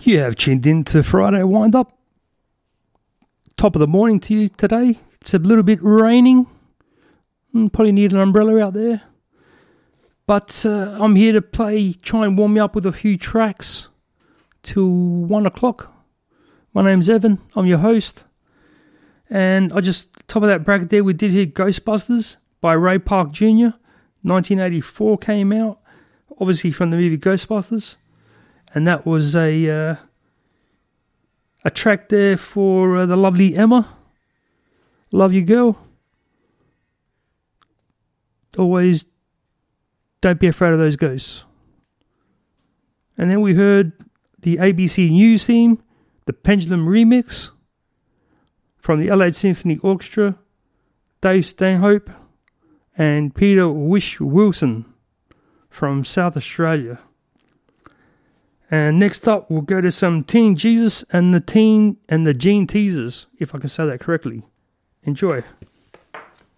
You have tuned in to Friday Wind Up. Top of the morning to you today. It's a little bit raining. Probably need an umbrella out there. But I'm here to try and warm you up with a few tracks till 1 o'clock. My name's Evan. I'm your host. And top of that bracket there, we did hear Ghostbusters by Ray Park Jr. 1984 came out, obviously from the movie Ghostbusters. And that was a track there for the lovely Emma. Love you, girl. Always don't be afraid of those ghosts. And then we heard the ABC News theme, the Pendulum remix from the Adelaide Symphony Orchestra, Dave Stanhope and Peter Wish Wilson from South Australia. And next up, we'll go to some Teen Jesus and the Gene Teasers, if I can say that correctly. Enjoy.